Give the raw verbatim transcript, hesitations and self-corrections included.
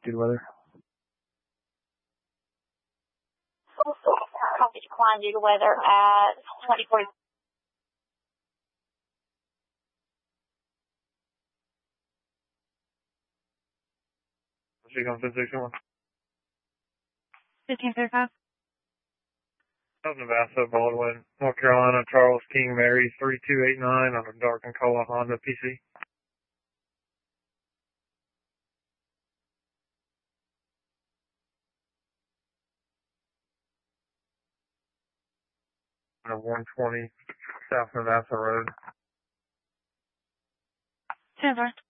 good weather. Copy decline due to weather at twenty forty. She's on fifteen sixty-one. fifteen thirty-five. South Navassa, Baldwin, North Carolina, Charles King, Mary, three two eight nine on a dark and color Honda P C. On one twenty South Navassa Road. Silver.